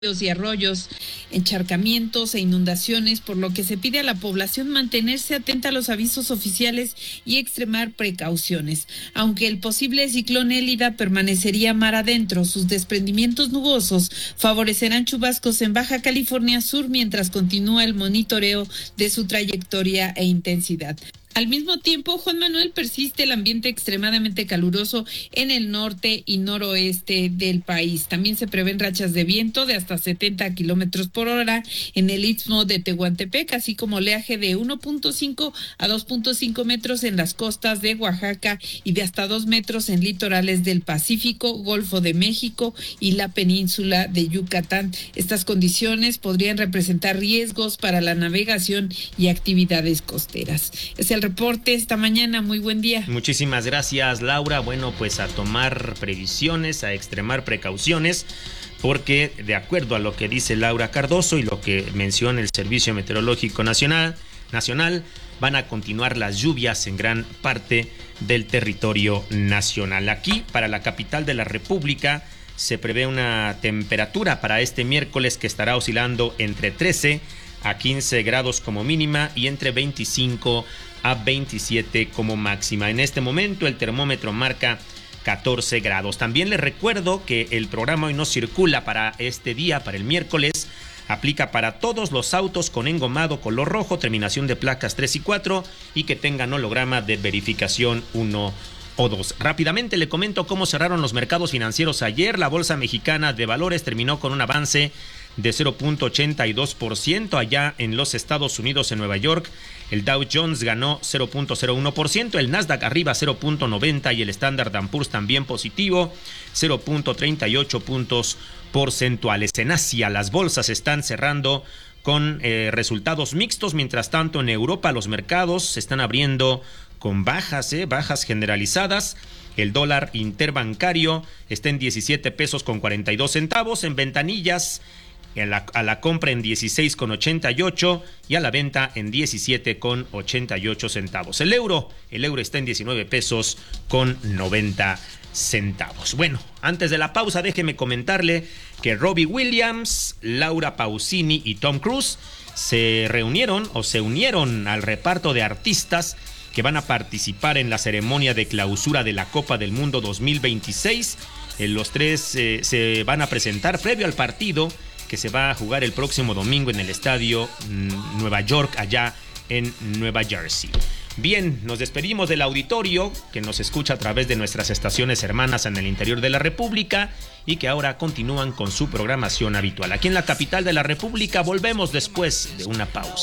y arroyos, encharcamientos e inundaciones, por lo que se pide a la población mantenerse atenta a los avisos oficiales y extremar precauciones. Aunque el posible ciclón Élida permanecería mar adentro, sus desprendimientos nubosos favorecerán chubascos en Baja California Sur mientras continúa el monitoreo de su trayectoria e intensidad. Al mismo tiempo, Juan Manuel, persiste el ambiente extremadamente caluroso en el norte y noroeste del país. También se prevén rachas de viento de hasta 70 kilómetros por hora en el istmo de Tehuantepec, así como oleaje de 1.5 a 2.5 metros en las costas de Oaxaca y de hasta 2 metros en litorales del Pacífico, Golfo de México y la península de Yucatán. Estas condiciones podrían representar riesgos para la navegación y actividades costeras. Es el reporte esta mañana. Muy buen día. Muchísimas gracias, Laura. Bueno, pues a tomar previsiones, a extremar precauciones, porque de acuerdo a lo que dice Laura Cardoso y lo que menciona el Servicio Meteorológico Nacional, van a continuar las lluvias en gran parte del territorio nacional. Aquí, para la capital de la República, se prevé una temperatura para este miércoles que estará oscilando entre 13 a 15 grados como mínima y entre 25 a 27 como máxima. En este momento el termómetro marca 14 grados. También les recuerdo que el programa Hoy No Circula para este día, para el miércoles, aplica para todos los autos con engomado color rojo, terminación de placas 3 y 4 y que tengan holograma de verificación 1 o 2. Rápidamente le comento cómo cerraron los mercados financieros ayer. La Bolsa Mexicana de Valores terminó con un avance de 0.82% allá en los Estados Unidos, en Nueva York. El Dow Jones ganó 0.01%, el Nasdaq arriba 0.90% y el Standard & Poor's también positivo, 0.38 puntos porcentuales. En Asia las bolsas están cerrando con resultados mixtos. Mientras tanto, en Europa los mercados se están abriendo con bajas generalizadas. El dólar interbancario está en 17 pesos con 42 centavos, en ventanillas a la compra en 16,88 y a la venta en 17,88 centavos. El euro está en 19 pesos con 90 centavos. Bueno, antes de la pausa, déjeme comentarle que Robbie Williams, Laura Pausini y Tom Cruise se unieron al reparto de artistas que van a participar en la ceremonia de clausura de la Copa del Mundo 2026. Los tres se van a presentar previo al partido que se va a jugar el próximo domingo en el estadio Nueva York, allá en Nueva Jersey. Bien, nos despedimos del auditorio que nos escucha a través de nuestras estaciones hermanas en el interior de la República y que ahora continúan con su programación habitual. Aquí en la capital de la República volvemos después de una pausa.